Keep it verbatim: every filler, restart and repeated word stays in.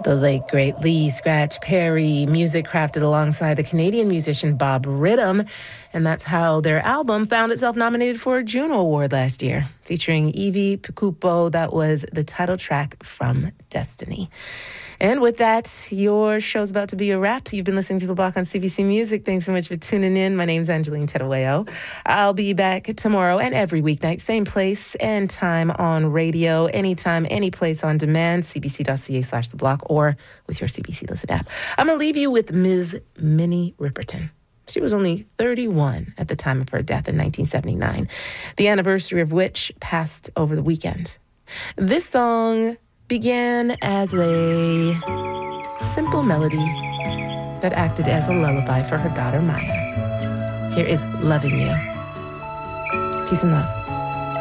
The late, great Lee Scratch Perry, music crafted alongside the Canadian musician Bob Ridham, and that's how their album found itself nominated for a Juno Award last year, featuring Evie Picupo. That was the title track from Destiny. And with that, your show's about to be a wrap. You've been listening to The Block on C B C Music. Thanks so much for tuning in. My name's Angeline Tedaweo. I'll be back tomorrow and every weeknight, same place and time on radio, anytime, any place on demand, cbc.ca slash The Block, or with your C B C Listen app. I'm going to leave you with Miz Minnie Riperton. She was only thirty-one at the time of her death in nineteen seventy-nine, the anniversary of which passed over the weekend. This song began as a simple melody that acted as a lullaby for her daughter, Maya. Here is Loving You. Peace and love.